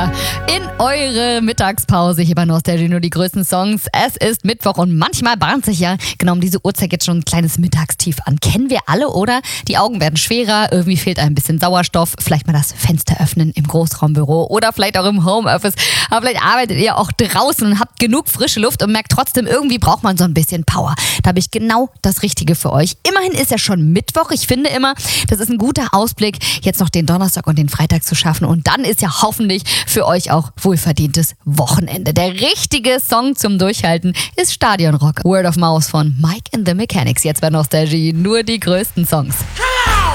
wieder in eure Mittagspause hier bei Nostalgie, nur die größten Songs. Es ist Mittwoch und manchmal bahnt sich ja genau um diese Uhrzeit jetzt schon ein kleines Mittagstief an. Kennen wir alle, oder? Die Augen werden schwerer, irgendwie fehlt ein bisschen Sauerstoff, vielleicht mal das Fenster öffnen im Großraumbüro oder vielleicht auch im Homeoffice. Aber vielleicht arbeitet ihr auch draußen und habt genug frische Luft und merkt trotzdem, irgendwie braucht man so ein bisschen Power. Da habe ich genau das Richtige für euch. Immerhin ist ja schon Mittwoch. Ich finde immer, das ist ein guter Ausblick, jetzt noch den Donnerstag und den Freitag zu schaffen. Und dann ist ja hoffentlich für euch auch wohlverdientes Wochenende. Der richtige Song zum Durchhalten ist Stadionrock. Word of Mouth von Mike and the Mechanics. Jetzt bei Nostalgie nur die größten Songs.